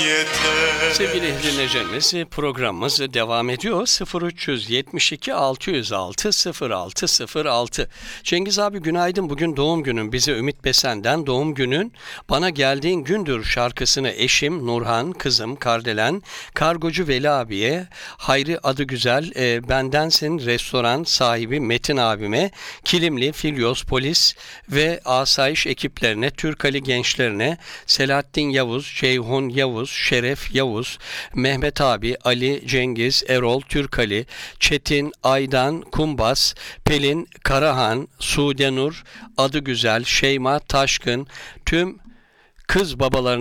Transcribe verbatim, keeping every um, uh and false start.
yeter. Sevgili dinleyicilerimiz, programımız devam ediyor. sıfır üç yetmiş iki altı yüz altı sıfır altı sıfır altı. Cengiz abi günaydın. Bugün doğum günün. Bize Ümit Besen'den doğum günün. Bana geldiğin gündür şarkısını eşim Nurhan, kızım Kardelen, Kargocu Veli abiye, Hayri adı güzel, e, bendensin restoran sahibi Metin abime, Kilimli, Filyos, polis ve asayiş ekiplerine, Türk Ali gençlerine, Selahattin Yavuz, Ceyhun Yavuz, Şeref Yavuz, Mehmet abi, Ali, Cengiz, Erol, Türk Ali, Çetin, Aydan, Kumbas, Pelin, Karahan, Sude Nur, Adı Güzel, Şeyma Taşkın, tüm kız babalarına